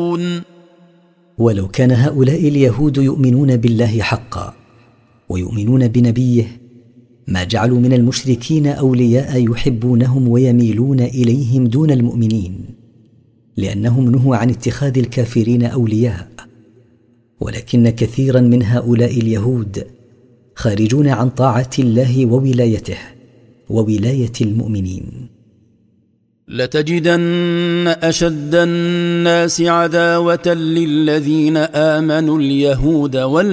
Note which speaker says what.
Speaker 1: يتقون.
Speaker 2: ولو كان هؤلاء اليهود يؤمنون بالله حقا ويؤمنون بنبيه ما جعلوا من المشركين أولياء يحبونهم ويميلون إليهم دون المؤمنين، لأنهم نهوا عن اتخاذ الكافرين أولياء. ولكن كثيرا من هؤلاء اليهود خارجون عن طاعة الله وولايته وولاية المؤمنين.
Speaker 1: لتجدن أشد الناس عداوة للذين آمنوا اليهود